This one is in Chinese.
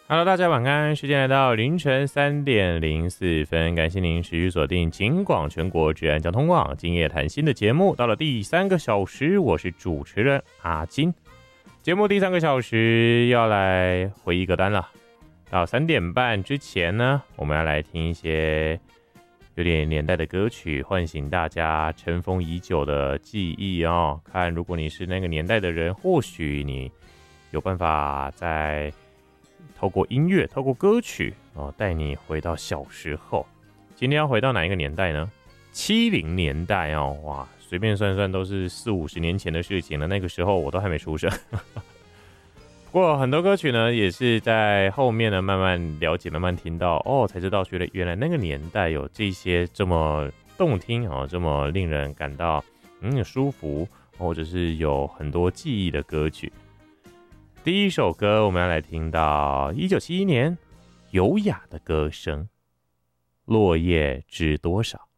Hello， 大家晚安，时间来到凌晨3:04，感谢您持续锁定警广全国治安交通网今夜谈心的节目，到了第3个小时，我是主持人阿金。节目第3个小时要来回忆歌单了，到3点半之前呢，我们要来听一些有点年代的歌曲，唤醒大家尘封已久的记忆哦。看如果你是那个年代的人，或许你有办法在透过音乐，透过歌曲带你回到小时候。今天要回到哪一个年代呢？70年代哦，哇，随便算算都是40-50年前的事情了。那个时候我都还没出生。不过很多歌曲呢，也是在后面呢慢慢了解，慢慢听到才知道，觉得原来那个年代有这些这么动听这么令人感到舒服，或者是有很多记忆的歌曲。第一首歌我们要来听到1971年优雅的歌声，落叶知多少。